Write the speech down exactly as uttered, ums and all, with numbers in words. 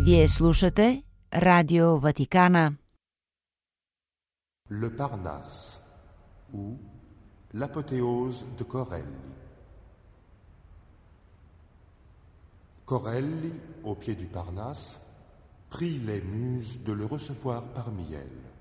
Вие слушате Радио Ватикана. Le Parnasse ou l'apothéose de Corelli. Corelli, au pied du Parnasse, prie les muses de le recevoir parmi elles.